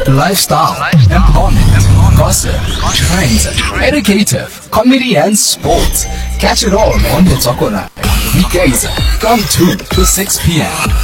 lifestyle, empowerment, gossip, trends, educative, comedy and sports. Catch it all on the Tsakora. Weekdays from 2 to 6 p.m.